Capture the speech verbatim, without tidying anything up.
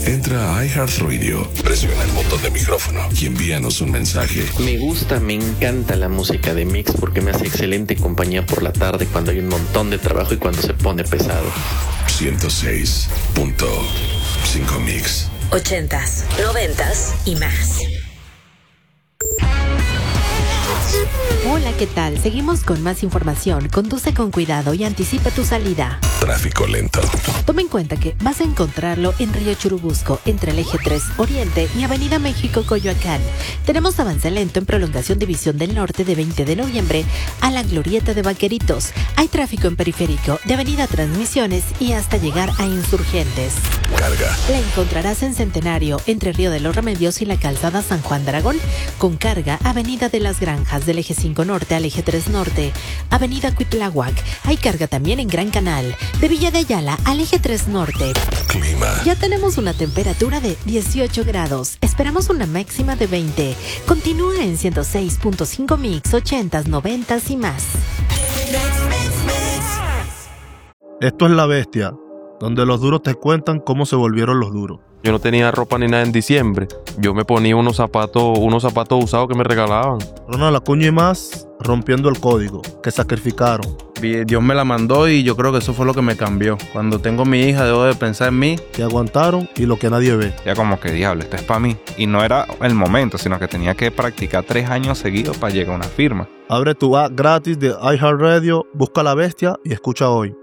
Entra a iHeartRadio, presiona el botón de micrófono y envíanos un mensaje. Me gusta, me encanta la música de Mix porque me hace excelente compañía por la tarde cuando hay un montón de trabajo y cuando se pone pesado. ciento seis punto cinco Mix. Ochentas, noventas y más. Hola, ¿qué tal? Seguimos con más información. Conduce con cuidado y anticipa tu salida. Tráfico lento. Toma en cuenta que vas a encontrarlo en Río Churubusco, entre el eje tres Oriente y Avenida México Coyoacán. Tenemos avance lento en prolongación División del Norte de veinte de noviembre a la Glorieta de Vaqueritos. Hay tráfico en periférico de Avenida Transmisiones y hasta llegar a Insurgentes. Carga. La encontrarás en Centenario, entre Río de los Remedios y la calzada San Juan de Aragón. Con carga, Avenida de las Granjas del eje cinco Norte al eje tres Norte. Avenida Cuitláhuac. Hay carga también en Gran Canal. De Villa de Ayala al eje tres Norte. Clima. Ya tenemos una temperatura de dieciocho grados. Esperamos una máxima de veinte. Continúa en ciento seis punto cinco Mix, ochentas, noventas y más. Esto es La Bestia, donde los duros te cuentan cómo se volvieron los duros. Yo no tenía ropa ni nada en diciembre. Yo me ponía unos zapatos, unos zapatos usados que me regalaban. Ronald Acuña y más rompiendo el código, que sacrificaron. Dios me la mandó y yo creo que eso fue lo que me cambió. Cuando tengo mi hija debo de pensar en mí. Que aguantaron y lo que nadie ve. Ya como que diablo, esto es para mí. Y no era el momento, sino que tenía que practicar tres años seguidos para llegar a una firma. Abre tu app gratis de iHeartRadio, busca La Bestia y escucha hoy.